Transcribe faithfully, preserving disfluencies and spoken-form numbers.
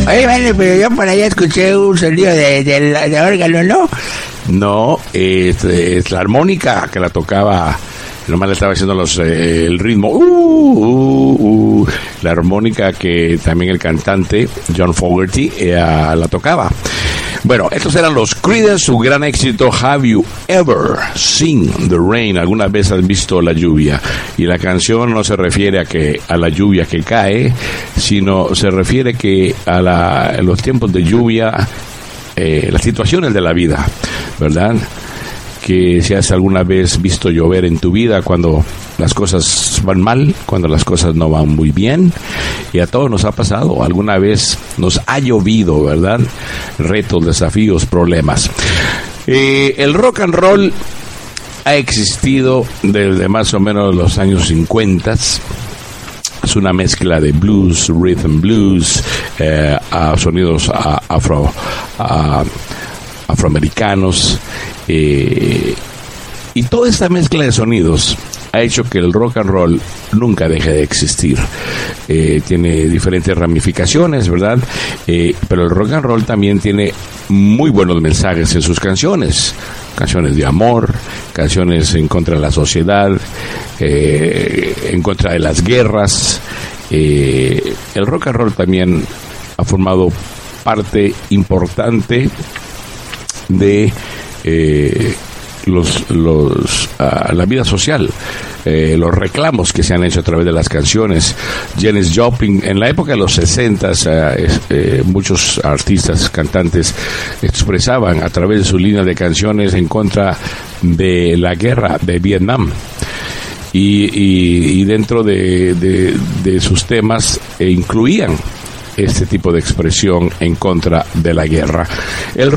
Oye, vale, pero yo por allá escuché un sonido de, de, de órgano, ¿no? No, es, es la armónica que la tocaba. Nomás le estaba haciendo los, eh, el ritmo. Uh, uh, uh, la armónica que también el cantante John Fogerty eh, la tocaba. Bueno, estos eran los Creedence, su gran éxito Have You Ever Seen the Rain? ¿Alguna vez has visto la lluvia? Y la canción no se refiere a que a la lluvia que cae, sino se refiere que a, la, a los tiempos de lluvia, eh, las situaciones de la vida, ¿verdad? Que si has alguna vez visto llover en tu vida cuando las cosas van mal, cuando las cosas no van muy bien, y a todos nos ha pasado, alguna vez nos ha llovido, ¿verdad? Retos, desafíos, problemas. Eh, el rock and roll ha existido desde más o menos los años cincuenta. Es una mezcla de blues, rhythm blues, eh, a sonidos a, afro, a, afroamericanos. Eh, y toda esta mezcla de sonidos ha hecho que el rock and roll nunca deje de existir. Eh, tiene diferentes ramificaciones, ¿verdad? Eh, pero el rock and roll también tiene muy buenos mensajes en sus canciones. Canciones de amor, canciones en contra de la sociedad, eh, en contra de las guerras. Eh, el rock and roll también ha formado parte importante de Eh, los, los uh, la vida social, eh, los reclamos que se han hecho a través de las canciones. Janis Joplin, en la época de los sesentas, uh, eh, muchos artistas, cantantes expresaban a través de su línea de canciones en contra de la guerra de Vietnam. Y, y, y dentro de, de, de sus temas eh, incluían este tipo de expresión en contra de la guerra. El